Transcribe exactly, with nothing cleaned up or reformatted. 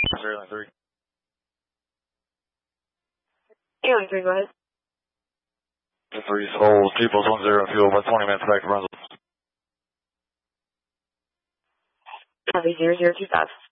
Zero three. Alien three, go ahead. Three souls, two plus one zero fuel by twenty minutes back to Brunswick. Copy zero zero two five.